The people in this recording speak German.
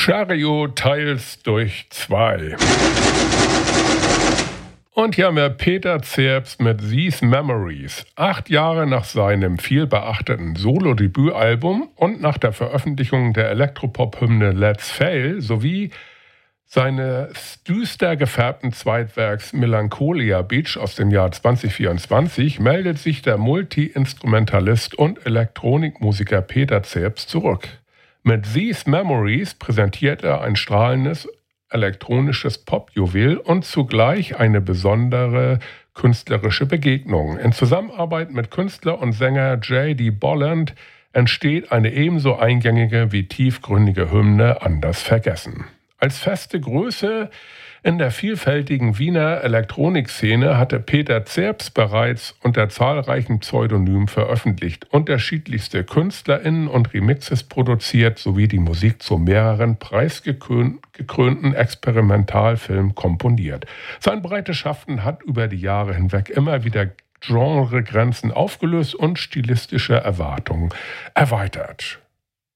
Chariot teils durch 2. Und hier haben wir Peter Zerbst mit These Memories. 8 Jahre nach seinem vielbeachteten Solo-Debütalbum und nach der Veröffentlichung der Elektropop-Hymne Let's Fail sowie seines düster gefärbten Zweitwerks Melancholia Beach aus dem Jahr 2024 meldet sich der Multi-Instrumentalist und Elektronikmusiker Peter Zerbst zurück. Mit These Memories präsentiert er ein strahlendes elektronisches Popjuwel und zugleich eine besondere künstlerische Begegnung. In Zusammenarbeit mit Künstler und Sänger J.D. Bolland entsteht eine ebenso eingängige wie tiefgründige Hymne an das Vergessen. Als feste Größe in der vielfältigen Wiener Elektronikszene hatte Peter Zerbst bereits unter zahlreichen Pseudonymen veröffentlicht, unterschiedlichste KünstlerInnen und Remixes produziert sowie die Musik zu mehreren preisgekrönten Experimentalfilmen komponiert. Sein breites Schaffen hat über die Jahre hinweg immer wieder Genregrenzen aufgelöst und stilistische Erwartungen erweitert.